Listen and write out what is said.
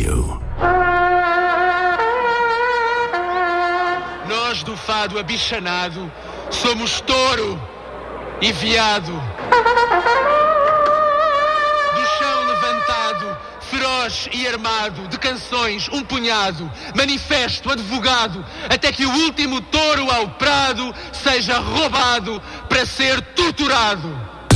Radio. Nós do fado abichanado somos touro e veado. Do chão levantado, feroz e armado, de canções um punhado, manifesto, advogado, até que o último touro ao prado seja roubado para ser torturado.